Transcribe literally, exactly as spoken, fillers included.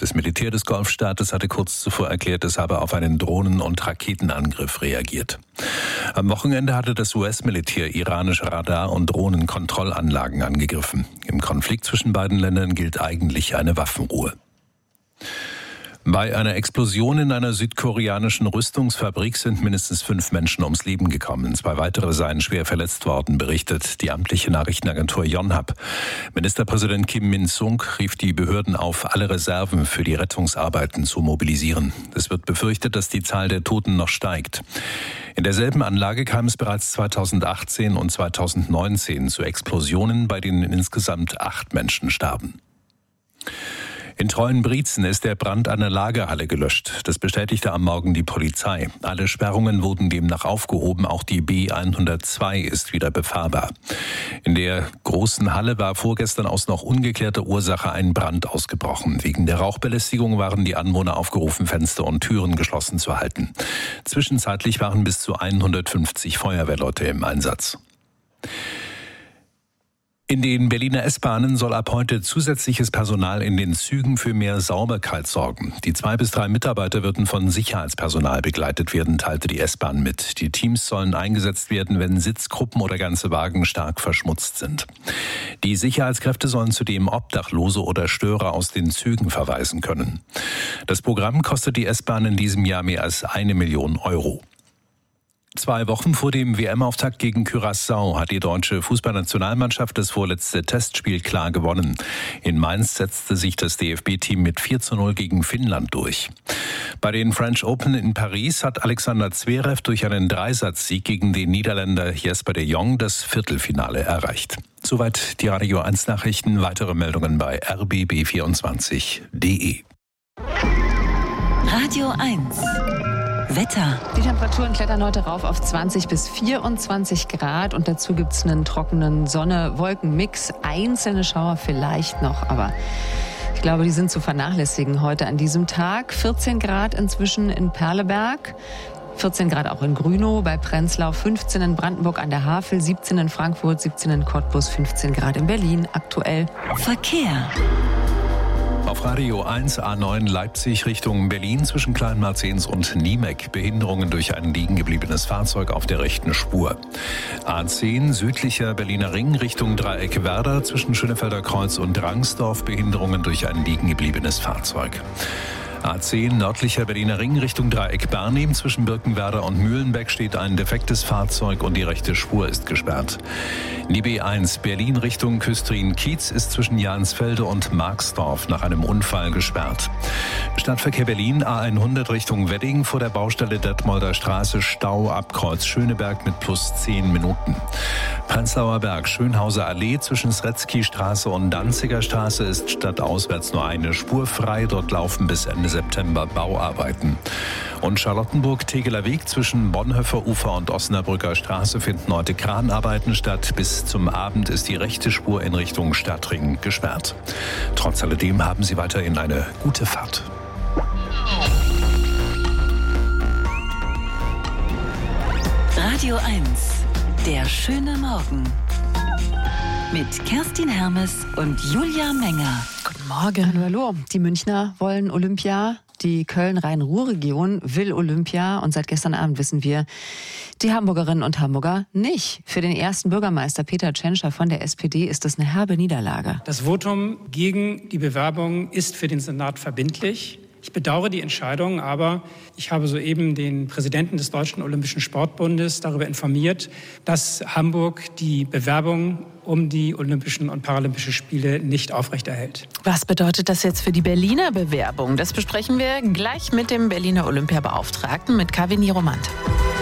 Das Militär des Golfstaates hatte kurz zuvor erklärt, es habe auf einen Drohnen- und Raketenangriff reagiert. Am Wochenende hatte das U S-Militär iranische Radar- und Drohnenkontrollanlagen angegriffen. Im Konflikt zwischen beiden Ländern gilt eigentlich eine Waffenruhe. Bei einer Explosion in einer südkoreanischen Rüstungsfabrik sind mindestens fünf Menschen ums Leben gekommen. Zwei weitere seien schwer verletzt worden, berichtet die amtliche Nachrichtenagentur Yonhap. Ministerpräsident Kim Min-sung rief die Behörden auf, alle Reserven für die Rettungsarbeiten zu mobilisieren. Es wird befürchtet, dass die Zahl der Toten noch steigt. In derselben Anlage kam es bereits zweitausendachtzehn und zweitausendneunzehn zu Explosionen, bei denen insgesamt acht Menschen starben. In Treuenbrietzen ist der Brand einer Lagerhalle gelöscht. Das bestätigte am Morgen die Polizei. Alle Sperrungen wurden demnach aufgehoben. Auch die B hundertzwei ist wieder befahrbar. In der großen Halle war vorgestern aus noch ungeklärter Ursache ein Brand ausgebrochen. Wegen der Rauchbelästigung waren die Anwohner aufgerufen, Fenster und Türen geschlossen zu halten. Zwischenzeitlich waren bis zu hundertfünfzig Feuerwehrleute im Einsatz. In den Berliner S-Bahnen soll ab heute zusätzliches Personal in den Zügen für mehr Sauberkeit sorgen. Die zwei bis drei Mitarbeiter würden von Sicherheitspersonal begleitet werden, teilte die S-Bahn mit. Die Teams sollen eingesetzt werden, wenn Sitzgruppen oder ganze Wagen stark verschmutzt sind. Die Sicherheitskräfte sollen zudem Obdachlose oder Störer aus den Zügen verweisen können. Das Programm kostet die S-Bahn in diesem Jahr mehr als eine Million Euro. Zwei Wochen vor dem W M-Auftakt gegen Curaçao hat die deutsche Fußballnationalmannschaft das vorletzte Testspiel klar gewonnen. In Mainz setzte sich das D F B-Team mit vier zu null gegen Finnland durch. Bei den French Open in Paris hat Alexander Zverev durch einen Dreisatzsieg gegen den Niederländer Jesper de Jong das Viertelfinale erreicht. Soweit die Radio eins Nachrichten. Weitere Meldungen bei r b b vierundzwanzig punkt d e. Radio eins. Wetter. Die Temperaturen klettern heute rauf auf zwanzig bis vierundzwanzig Grad und dazu gibt es einen trockenen Sonne-Wolken-Mix. Einzelne Schauer vielleicht noch, aber ich glaube, die sind zu vernachlässigen heute an diesem Tag. vierzehn Grad inzwischen in Perleberg. vierzehn Grad auch in Grünow, bei Prenzlau, fünfzehn in Brandenburg an der Havel, siebzehn in Frankfurt, siebzehn in Cottbus, fünfzehn Grad in Berlin aktuell. Verkehr. Auf Radio eins A neun Leipzig Richtung Berlin zwischen Kleinmarzens und Niemeck. Behinderungen durch ein liegen gebliebenes Fahrzeug auf der rechten Spur. A zehn südlicher Berliner Ring Richtung Dreieck Werder zwischen Schönefelder Kreuz und Rangsdorf. Behinderungen durch ein liegen gebliebenes Fahrzeug. A zehn nördlicher Berliner Ring Richtung Dreieck Barnim. Zwischen Birkenwerder und Mühlenbeck steht ein defektes Fahrzeug und die rechte Spur ist gesperrt. Die B eins Berlin Richtung Küstrin-Kiez ist zwischen Jansfelde und Marxdorf nach einem Unfall gesperrt. Stadtverkehr Berlin A hundert Richtung Wedding vor der Baustelle Detmolder Straße Stau ab Kreuz Schöneberg mit plus zehn Minuten. Prenzlauer Berg Schönhauser Allee zwischen Sretzky-Straße und Danziger Straße ist stadtauswärts nur eine Spur frei. Dort laufen bis Ende September Bauarbeiten. Und Charlottenburg-Tegeler Weg zwischen Bonhoeffer Ufer und Osnabrücker Straße finden heute Kranarbeiten statt. Bis zum Abend ist die rechte Spur in Richtung Stadtring gesperrt. Trotz alledem haben Sie weiterhin eine gute Fahrt. Radio eins, der schöne Morgen. Mit Kerstin Hermes und Julia Menger. Guten Morgen. Hallo, hallo. Die Münchner wollen Olympia. Die Köln-Rhein-Ruhr-Region will Olympia. Und seit gestern Abend wissen wir, die Hamburgerinnen und Hamburger nicht. Für den ersten Bürgermeister Peter Tschentscher von der S P D ist das eine herbe Niederlage. Das Votum gegen die Bewerbung ist für den Senat verbindlich. Ich bedauere die Entscheidung, aber ich habe soeben den Präsidenten des Deutschen Olympischen Sportbundes darüber informiert, dass Hamburg die Bewerbung um die Olympischen und Paralympischen Spiele nicht aufrechterhält. Was bedeutet das jetzt für die Berliner Bewerbung? Das besprechen wir gleich mit dem Berliner Olympiabeauftragten, mit Kaveh Niromant.